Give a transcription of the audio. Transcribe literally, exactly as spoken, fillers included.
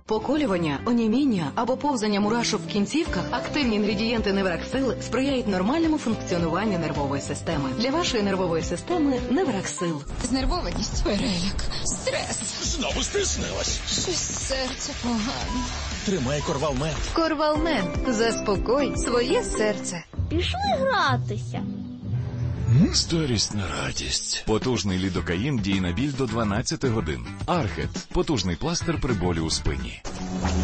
Поколювання, оніміння або повзання мурашок в кінцівках, активні інгредієнти Невраксил сприяють нормальному функціонуванню нервової системи. Для вашої нервової системи Невраксил. Знервованість, переляк, стрес. Знову стиснилась. Щось серце погано. Тримай Корвалмент. Корвалмент. Заспокой своє серце. Пішли гратися. Старість на радість. Потужний лідокаїн діє на біль до дванадцяти годин. Архет – потужний пластир при болі у спині.